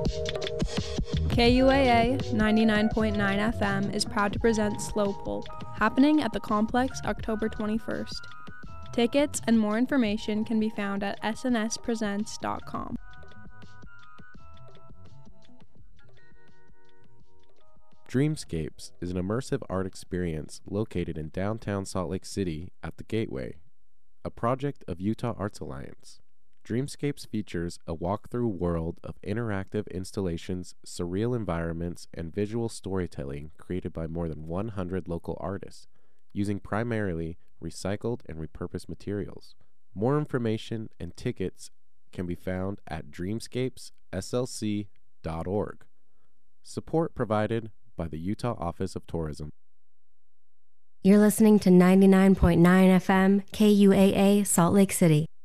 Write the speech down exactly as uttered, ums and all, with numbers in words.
K U A A ninety-nine point nine F M is proud to present Slow Pulp, happening at the Complex October twenty-first. Tickets and more information can be found at s n s presents dot com. Dreamscapes is an immersive art experience located in downtown Salt Lake City at the Gateway, a project of Utah Arts Alliance. Dreamscapes features a walk-through world of interactive installations, surreal environments, and visual storytelling created by more than one hundred local artists, using primarily recycled and repurposed materials. More information and tickets can be found at dreamscapes s l c dot org. Support provided by the Utah Office of Tourism. You're listening to ninety-nine point nine F M, K U A A, Salt Lake City.